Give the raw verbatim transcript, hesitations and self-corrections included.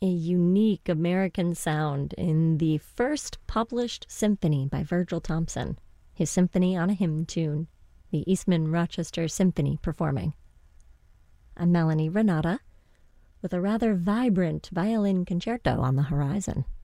a unique American sound in the first published symphony by Virgil Thomson, his Symphony on a Hymn Tune, the Eastman Rochester Symphony performing. I'm Melanie Renata, with a rather vibrant violin concerto on the horizon.